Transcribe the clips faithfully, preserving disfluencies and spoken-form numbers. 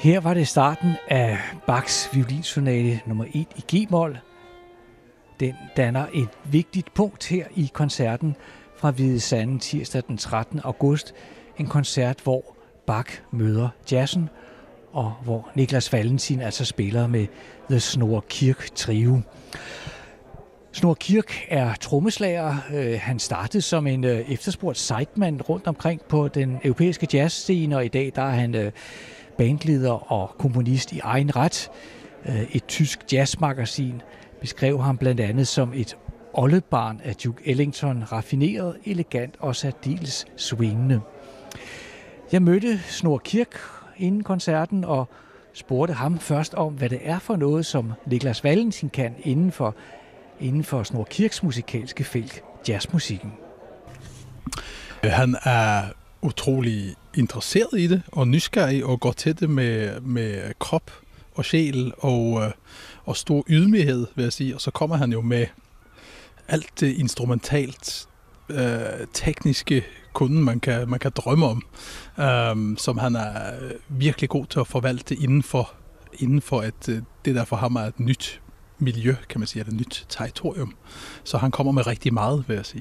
Her var det starten af Bachs violinsonate nummer et i G-mol. Den danner et vigtigt punkt her i koncerten fra Hvide Sande tirsdag den trettende august. En koncert, hvor Bach møder jazzen, og hvor Niklas Valentin altså spiller med The Snorre Kirk Trio. Snorre Kirk er trommeslager. Han startede som en efterspurgt sideman rundt omkring på den europæiske jazzscene, og i dag der er han bandleder og komponist i egen ret. Et tysk jazzmagasin beskrev ham blandt andet som et oldebarn af Duke Ellington, raffineret, elegant og særdeles swingende. Jeg mødte Snorre Kirk inden koncerten og spurgte ham først om, hvad det er for noget, som Niklas Valentin kan inden for, inden for Snorre Kirks musikalske felt, jazzmusikken. Han er utrolig interesseret i det og nysgerrig og går til det med, med krop og sjæl og, og stor ydmyghed, vil jeg sige. Og så kommer han jo med alt det instrumentalt, øh, tekniske kunden, man kan, man kan drømme om, øh, som han er virkelig god til at forvalte inden for, inden for et, det der for ham er et nyt miljø, kan man sige, et nyt territorium. Så han kommer med rigtig meget, vil jeg sige.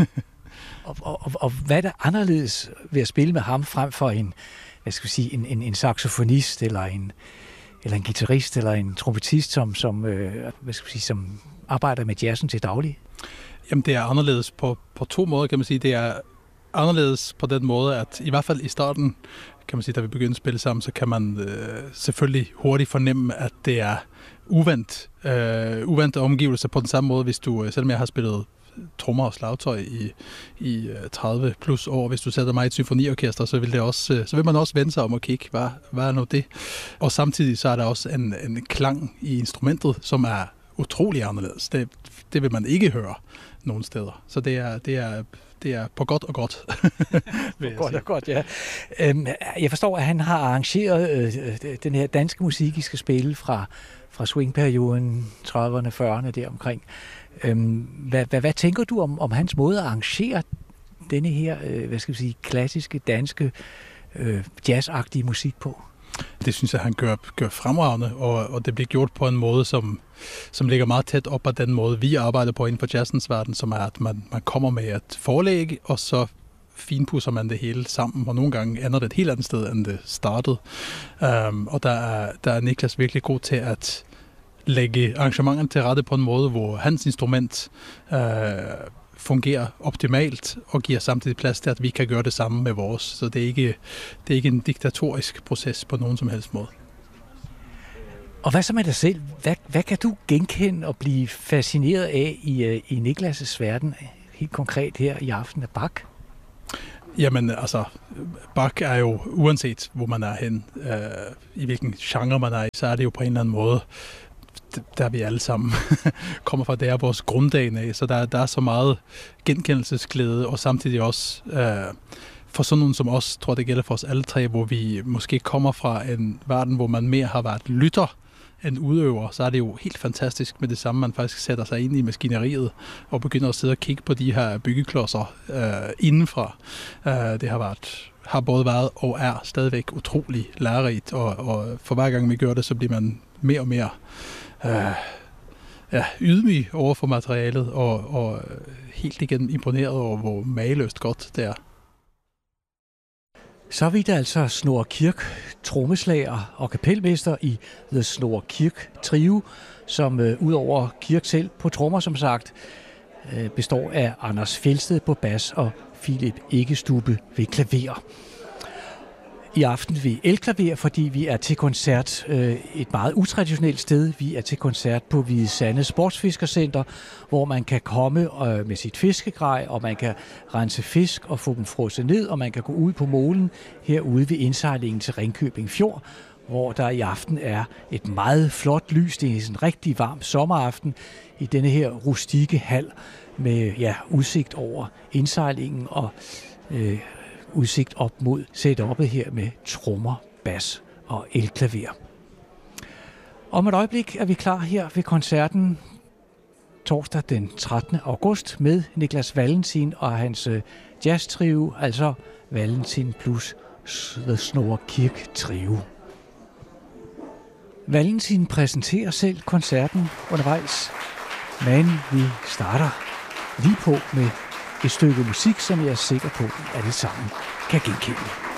Og, og, og hvad er der anderledes ved at spille med ham frem for en, hvad skal vi sige, en, en, en saxofonist eller en, eller en guitarist eller en trompetist, som, som, øh, hvad skal vi sige, som arbejder med jazzen til daglig? Jamen det er anderledes på, på to måder, kan man sige. Det er anderledes på den måde, at i hvert fald i starten, kan man sige, da vi begyndte at spille sammen, så kan man øh, selvfølgelig hurtigt fornemme, at det er uvendt, øh, uventede omgivelser på den samme måde, hvis du, selvom jeg har spillet trommer og slagtøj i, i tredive plus år. Hvis du sætter mig i et symfoniorkester, så vil, det også, så vil man også vende sig om og kigge, hvad, hvad er nu det? Og samtidig så er der også en, en klang i instrumentet, som er utrolig anderledes. Det, det vil man ikke høre nogen steder. Så det er, det er, det er på godt og godt. På godt og godt, ja. Jeg forstår, at han har arrangeret den her danske musik, I skal spille fra, fra swingperioden, trediverne, fyrrerne deromkring. Hvad, hvad, hvad tænker du om, om hans måde at arrangere denne her, øh, hvad skal vi sige, klassiske, danske, øh, jazzagtige musik på? Det synes jeg, han gør, gør fremragende, og, og det bliver gjort på en måde, som, som ligger meget tæt op ad den måde, vi arbejder på inden for jazzens verden, som er, at man, man kommer med et forlæg, og så finpudser man det hele sammen, og nogle gange ender det et helt andet sted, end det startede. Um, og der er, der er Niklas virkelig god til at lægge arrangementerne til rette på en måde, hvor hans instrument øh, fungerer optimalt og giver samtidig plads til, at vi kan gøre det samme med vores. Så det er ikke, det er ikke en diktatorisk proces på nogen som helst måde. Og hvad så med dig selv? Hvad, hvad kan du genkende og blive fascineret af i, i Niklas' verden, helt konkret her i aften af Bach? Jamen altså, Bach er jo, uanset hvor man er hen, øh, i hvilken genre man er i, så er det jo på en eller anden måde, der vi alle sammen kommer fra, det er vores grunddagen af, så der, der er så meget genkendelsesglæde, og samtidig også øh, for sådan nogen som os, tror det gælder for os alle tre, hvor vi måske kommer fra en verden, hvor man mere har været lytter end udøver, så er det jo helt fantastisk med det samme, man faktisk sætter sig ind i maskineriet og begynder at sidde og kigge på de her byggeklodser øh, indenfra. Øh, det har været har både været og er stadigvæk utrolig lærerigt, og, og for hver gang vi gør det, så bliver man mere og mere øh, ja, ydmyg over for materialet, og, og helt igen imponeret over, hvor mageløst godt det er. Så vidt altså Snorre Kirk, trommeslager og kapelmester i The Snorre Kirk Trio, som øh, udover Kirk selv på trommer, som sagt, øh, består af Anders Fjeldsted på bas og Philip Eggestube ved klaver. I aften ved elklaver, fordi vi er til koncert øh, et meget utraditionelt sted. Vi er til koncert på Hvide Sande Sportsfiskercenter, hvor man kan komme øh, med sit fiskegrej, og man kan rense fisk og få dem frosset ned, og man kan gå ud på molen herude ved indsejlingen til Ringkøbing Fjord, hvor der i aften er et meget flot lys. Det er en rigtig varm sommeraften i denne her rustikke hal med ja, udsigt over indsejlingen og øh, udsigt op mod setup'et her med trommer, bas og elklaver. Om et øjeblik er vi klar her ved koncerten torsdag den trettende august med Niklas Valentin og hans jazztrio, altså Valentin plus The Snorre Kirk Trio. Valentin præsenterer selv koncerten undervejs, men vi starter lige på med et stykke musik, som jeg er sikker på, at alle sammen kan genkende.